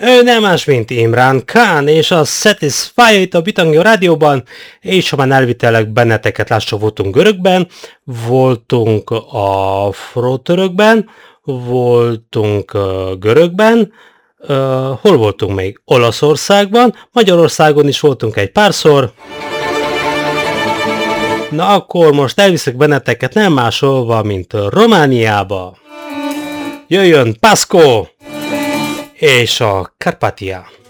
Ő nem más, mint Imrán Khan, és a Satisfy itt a Bitangyo Rádióban, és ha már elvitelek benneteket, lássuk, voltunk görögben, voltunk afro-törökben, voltunk görögben, hol voltunk még? Olaszországban, Magyarországon is voltunk egy párszor. Na akkor most elviszek benneteket nem másolva, mint Romániába. Jöjjön Pászkó és a Kárpátia.